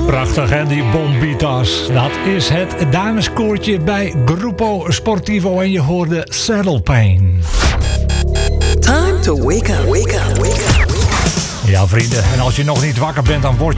Prachtig, hè, die Bombitas. Dat is het dameskoortje bij Gruppo Sportivo en je hoorde Saddle Pain. Time to wake up, wake up, wake up. Ja, vrienden, en als je nog niet wakker bent, dan word